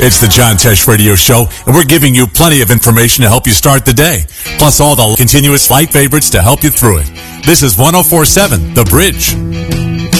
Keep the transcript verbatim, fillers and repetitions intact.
It's the John Tesh Radio Show, and we're giving you plenty of information to help you start the day, plus all the continuous flight favorites to help you through it. This is one oh four point seven The Bridge.